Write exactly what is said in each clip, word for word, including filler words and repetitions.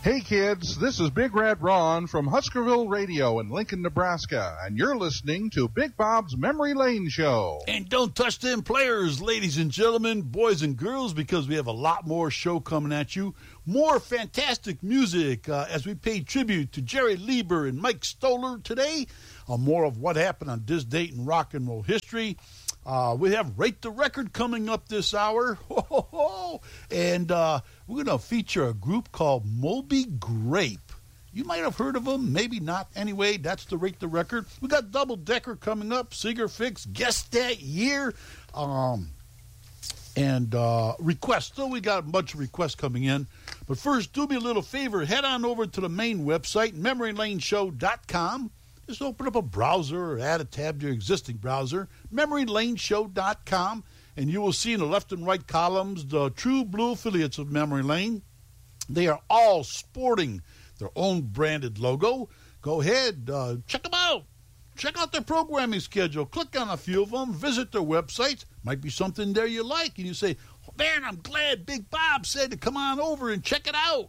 Hey kids, this is Big Red Ron from Huskerville Radio in Lincoln, Nebraska, and you're listening to Big Bob's Memory Lane Show. And don't touch them players, ladies and gentlemen, boys and girls, because we have a lot more show coming at you. More fantastic music uh, as we pay tribute to Jerry Lieber and Mike Stoller today. Uh, more of what happened on this date in rock and roll history. Uh, we have Rate the Record coming up this hour. Ho, ho, ho. And uh, we're going to feature a group called Moby Grape. You might have heard of them, maybe not. Anyway, that's the Rate the Record. We got Double Decker coming up, Seeger Fix, Guest That Year, um, and uh, requests. Still, we got a bunch of requests coming in. But first, do me a little favor. Head on over to the main website, memory lane show dot com. Just open up a browser or add a tab to your existing browser, memory lane show dot com, and you will see in the left and right columns the true blue affiliates of Memory Lane. They are all sporting their own branded logo. Go ahead, uh, check them out. Check out their programming schedule. Click on a few of them. Visit their websites. Might be something there you like. And you say, oh, man, I'm glad Big Bob said to come on over and check it out.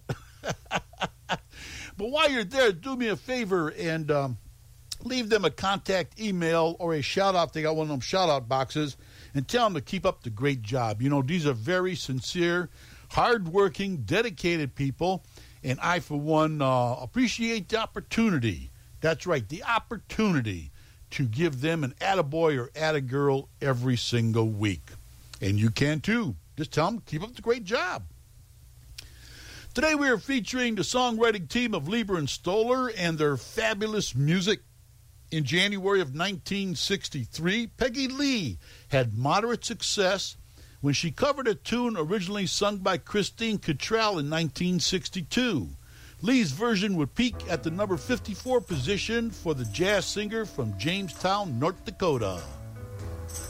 But while you're there, do me a favor and um, leave them a contact email or a shout-out. They got one of them shout-out boxes. And tell them to keep up the great job. You know, these are very sincere, hard-working, dedicated people. And I, for one, uh, appreciate the opportunity. That's right, the opportunity to give them an attaboy or attagirl every single week. And you can, too. Just tell them, keep up the great job. Today we are featuring the songwriting team of Lieber and Stoller and their fabulous music. In January of nineteen sixty-three, Peggy Lee had moderate success when she covered a tune originally sung by Christine Cottrell in nineteen sixty-two. Lee's version would peak at the number fifty-four position for the jazz singer from Jamestown, North Dakota.